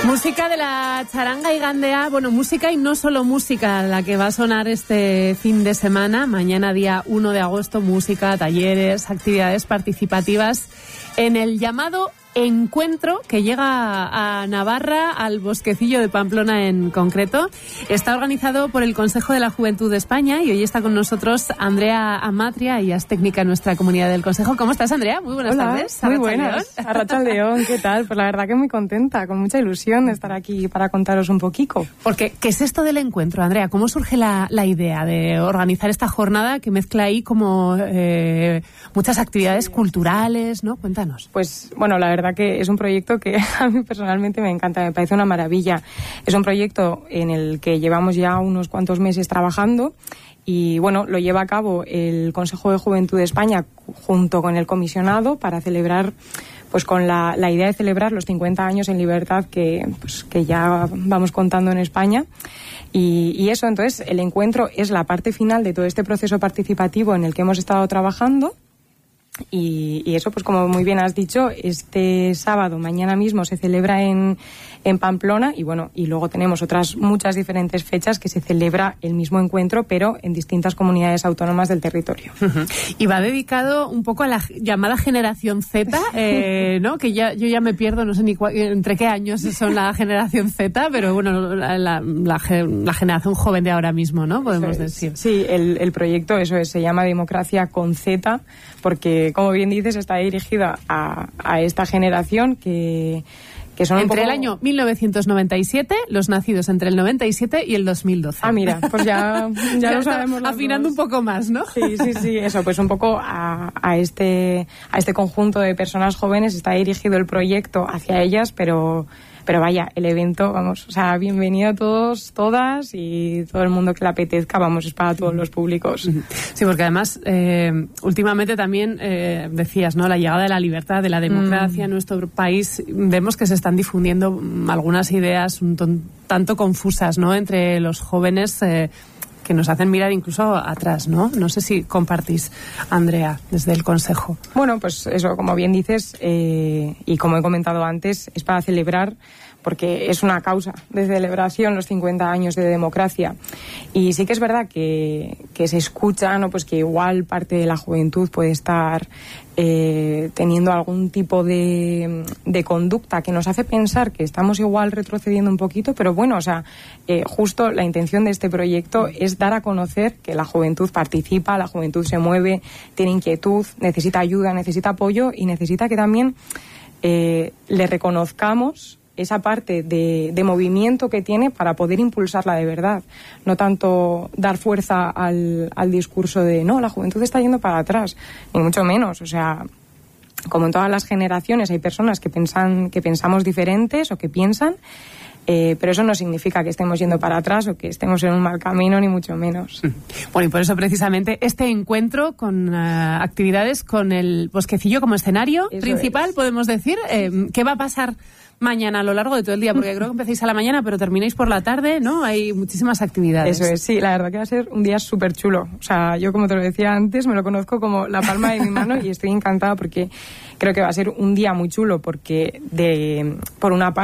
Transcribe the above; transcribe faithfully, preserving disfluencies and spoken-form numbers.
Música de la charanga y gandea, bueno, música y no solo música, la que va a sonar este fin de semana, mañana día uno de agosto, música, talleres, actividades participativas en el llamado Encuentro, que llega a Navarra, al Bosquecillo de Pamplona en concreto. Está organizado por el Consejo de la Juventud de España y hoy está con nosotros Andrea Amatria, ella es técnica en nuestra comunidad del Consejo. ¿Cómo estás, Andrea? Muy buenas Hola, tardes. Muy buenas. Arratsaldeon, ¿qué tal? Pues la verdad que muy contenta, con mucha ilusión de estar aquí para contaros un poquito. Porque, ¿qué es esto del encuentro, Andrea? ¿Cómo surge la, la idea de organizar esta jornada que mezcla ahí como eh, muchas actividades culturales, ¿no? Cuéntanos. Pues, bueno, la verdad que es un proyecto que a mí personalmente me encanta, me parece una maravilla. Es un proyecto en el que llevamos ya unos cuantos meses trabajando y, bueno, lo lleva a cabo el Consejo de Juventud de España junto con el comisionado para celebrar, pues con la, la idea de celebrar los cincuenta años en libertad que, pues, que ya vamos contando en España. Y, y eso, entonces, el encuentro es la parte final de todo este proceso participativo en el que hemos estado trabajando. Y, y eso, pues como muy bien has dicho, este sábado, mañana mismo, se celebra en, en Pamplona y bueno, y luego tenemos otras muchas diferentes fechas que se celebra el mismo encuentro, pero en distintas comunidades autónomas del territorio. Uh-huh. Y va dedicado un poco a la llamada generación Z, eh, ¿no? Que ya yo ya me pierdo, no sé ni cua- entre qué años son la generación Z, pero bueno, la, la, la, la generación joven de ahora mismo, ¿no? Podemos decir. Sí, el, el proyecto, eso es, se llama Democracia con Z, porque, como bien dices, está dirigida a, a esta generación que, que son entre un poco... el año mil novecientos noventa y siete, los nacidos entre el noventa y siete y el dos mil doce. Ah, mira, pues ya, ya, ya lo sabemos. Afinando un poco más, ¿no? Sí, sí, sí, eso, pues un poco a, a, este, a este conjunto de personas jóvenes está dirigido el proyecto hacia ellas, pero... Pero vaya, el evento, vamos, o sea, bienvenido a todos, todas y todo el mundo que le apetezca, vamos, es para todos los públicos. Sí, porque además, eh, últimamente también eh, decías, ¿no? La llegada de la libertad, de la democracia mm. en nuestro país, vemos que se están difundiendo algunas ideas un ton, tanto confusas, ¿no? Entre los jóvenes, eh, que nos hacen mirar incluso atrás, ¿no? No sé si compartís, Andrea, desde el Consejo. Bueno, pues eso, como bien dices, eh, y como he comentado antes, es para celebrar, porque es una causa de celebración los cincuenta años de democracia. Y sí que es verdad que, que se escucha, ¿no? Pues que igual parte de la juventud puede estar eh, teniendo algún tipo de, de conducta que nos hace pensar que estamos igual retrocediendo un poquito, pero bueno, o sea, eh, justo la intención de este proyecto es dar a conocer que la juventud participa, la juventud se mueve, tiene inquietud, necesita ayuda, necesita apoyo y necesita que también eh, le reconozcamos esa parte de, de movimiento que tiene para poder impulsarla de verdad. No tanto dar fuerza al, al discurso de no, la juventud está yendo para atrás, ni mucho menos. O sea, como en todas las generaciones hay personas que pensan, que pensamos diferentes o que piensan, Eh, pero eso no significa que estemos yendo para atrás o que estemos en un mal camino, ni mucho menos. Bueno, y por eso precisamente este encuentro con uh, actividades con el Bosquecillo como escenario eso principal, es. Podemos decir. Eh, ¿Qué va a pasar mañana a lo largo de todo el día? Porque creo que empezáis a la mañana, pero termináis por la tarde, ¿no? Hay muchísimas actividades. Eso es, sí, la verdad que va a ser un día súper chulo. O sea, yo, como te lo decía antes, me lo conozco como la palma de mi mano y estoy encantada porque creo que va a ser un día muy chulo porque, de por una parte,